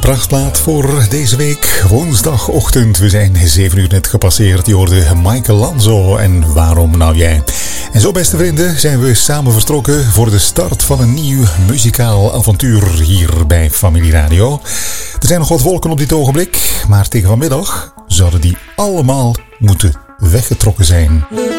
prachtplaat voor deze week, woensdagochtend. We zijn 7 uur net gepasseerd. Je hoorde Michael Lanzo en Waarom nou jij? En zo, beste vrienden, zijn we samen vertrokken voor de start van een nieuw muzikaal avontuur hier bij Familie Radio. Er zijn nog wat wolken op dit ogenblik, maar tegen vanmiddag zouden die allemaal moeten weggetrokken zijn.